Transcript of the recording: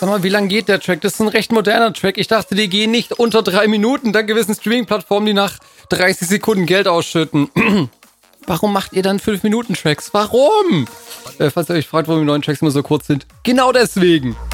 Sag mal, wie lang geht der Track? Das ist ein recht moderner Track. Ich dachte, die gehen nicht unter 3 Minuten, dank gewissen Streaming-Plattformen, die nach 30 Sekunden Geld ausschütten. Warum macht ihr dann 5-Minuten-Tracks? Warum? Falls ihr euch fragt, warum die neuen Tracks immer so kurz sind. Genau deswegen.